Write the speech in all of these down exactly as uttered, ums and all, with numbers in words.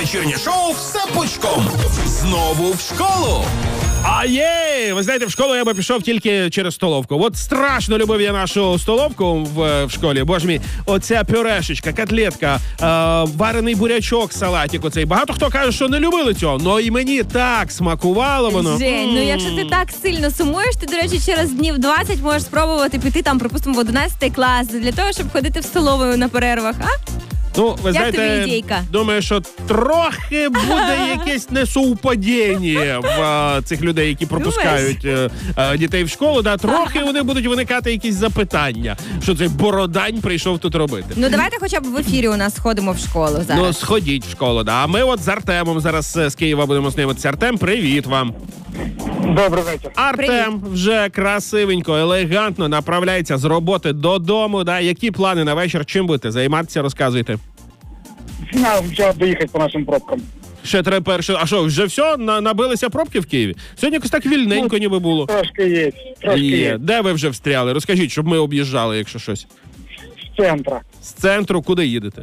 вечірнє шоу «Все пучком». Знову в школу. А є! Ви знаєте, в школу я би пішов тільки через столовку. От страшно любив я нашу столовку в, в школі. Боже мій, оця пюрешечка, котлетка, е, варений бурячок, салатик оцей. Багато хто каже, що не любили цього. Ну і мені так смакувало воно. Жень, ну якщо ти так сильно сумуєш, ти, до речі, через днів двадцять можеш спробувати піти там, припустимо, в одинадцятий клас для того, щоб ходити в столову на перервах, а? Ну, ви Як знаєте, тобі ідейка? думаю, що трохи буде якесь несовпадіння в а, цих людей, які пропускають а, а, дітей в школу. Да, трохи вони будуть виникати якісь запитання, що цей Бородань прийшов тут робити. Ну давайте хоча б в ефірі у нас сходимо в школу зараз. Ну, сходіть в школу, да. А ми от з Артемом зараз з Києва будемо знайомитися. Артем, привіт вам. Добрий вечір. Артем вже красивенько, елегантно направляється з роботи додому. Да. Які плани на вечір? Чим будете займатися? Розказуйте. Нам вже доїхати по нашим пробкам. Ще треба перше. А що, вже все? На, набилися пробки в Києві? Сьогодні якось так вільненько Ну, ніби було. Трошки є, трошки Є. є. Де ви вже встряли? Розкажіть, щоб ми об'їжджали, якщо щось. З центра. З центру куди їдете?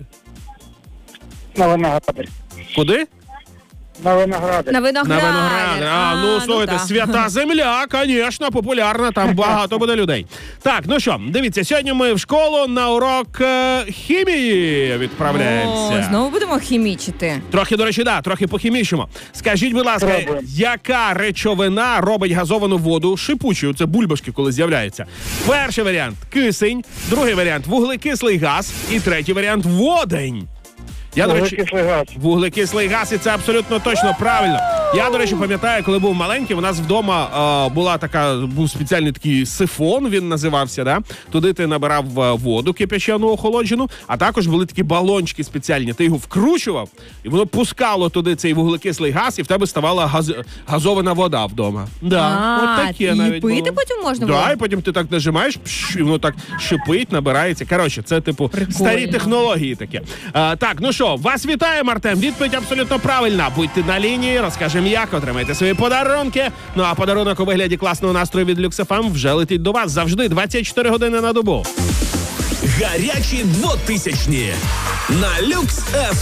На Виноградарі. Куди? На Виноградарі. На виноградарі. На Виноградарі. А, ну, слухайте, так. свята земля, звісно, популярна, там багато буде людей. Так, ну що, дивіться, сьогодні ми в школу на урок е, хімії відправляємося. О, знову будемо хімічити. Трохи, до речі, да, трохи похімічимо. Скажіть, будь ласка, Пробуємо. яка речовина робить газовану воду шипучою? Це бульбашки, коли з'являються. Перший варіант – кисень, другий варіант – вуглекислий газ і третій варіант – водень. Я, до речі, Вуглекислий газ. вуглекислий газ, і це абсолютно точно правильно. Я, до речі, пам'ятаю, коли був маленький, у нас вдома е, була така, був спеціальний такий сифон, він називався, да? Туди ти набирав е, воду кип'ячену, охолоджену, а також були такі балончики спеціальні. Ти його вкручував, і воно пускало туди цей вуглекислий газ, і в тебе ставала газ, газована вода вдома. Да, А, от таке і навіть пити було. потім можна Да, було? і потім ти так нажимаєш, пш, і воно так шипить, набирається. Коротше, це типу Прикольно. старі технології таке. А, так, ну що, вас вітаємо, Артем. Відповідь абсолютно правильна. Будьте на лінії, розкажемо як, отримайте свої подарунки. Ну а подарунок у вигляді класного настрою від Люкс еф ем вже летить до вас завжди двадцять чотири години на добу. Гарячі двотисячні на Люкс еф